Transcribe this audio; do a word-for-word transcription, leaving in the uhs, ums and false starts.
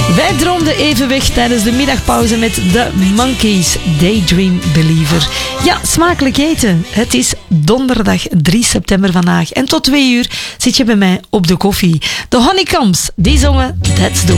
Wij droomden even weg tijdens de middagpauze met The Monkees, Daydream Believer. Ja, smakelijk eten. Het is donderdag drie september vandaag. En tot twee uur zit je bij mij op de koffie. De Honeycombs, die zongen That's the Way.